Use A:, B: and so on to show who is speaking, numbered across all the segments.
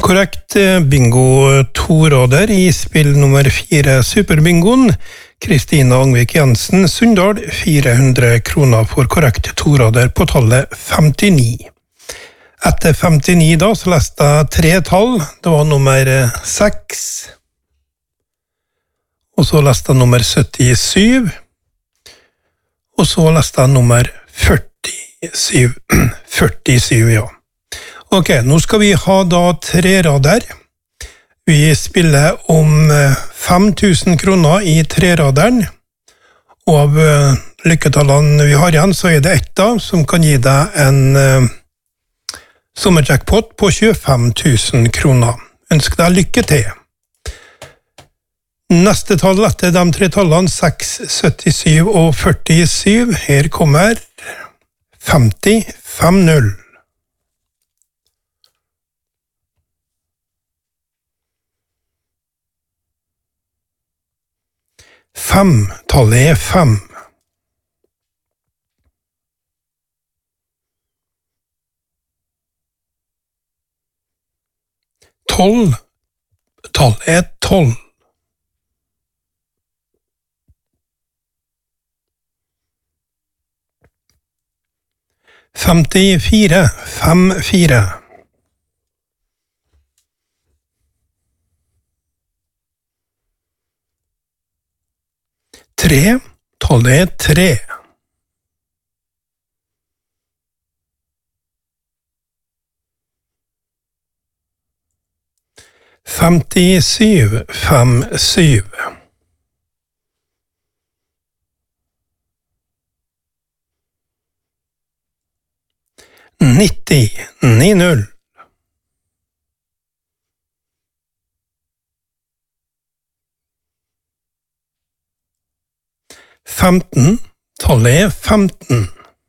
A: Korrekt bingo toråder I spill nummer 4 Superbingoen. Kristina Angvik Jensen, Sunndal, 400 kroner for korrekt toråder på tallet 59. Etter 59 da, så leste jeg 3 tall. Det var nummer 6. Og så leste jeg nummer 77. Og så leste jeg nummer 47. 47, ja. Ok, nå skal vi ha da 3 rader. Vi spiller om 5000 kroner I 3-raderen. Og av lykketallene vi har igjen, så det ett da, som kan gi deg en sommerjackpot på 25 000 kroner. Ønsker deg lykke til. Neste tall etter de 3 tallene, 6, 77 og 47. Her kommer 50, 5-0. 5, tallet 5. 12, tallet 12. 54, 5-4. 3, tallet 3. 57, 5-7. 90, 9-0. 15, tallet 15.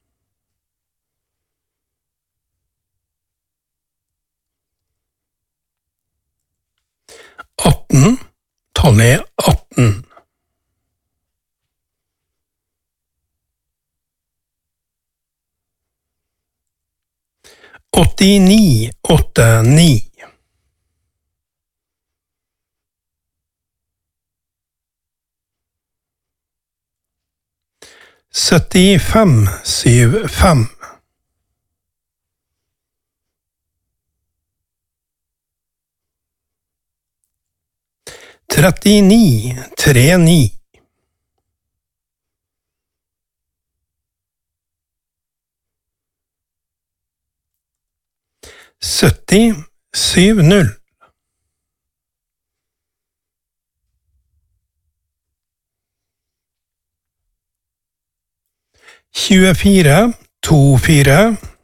A: 18, tallet 18. 89, 8-9. 75, 7-5. 39, 3-9. 70, 7-0. 24, 2-4.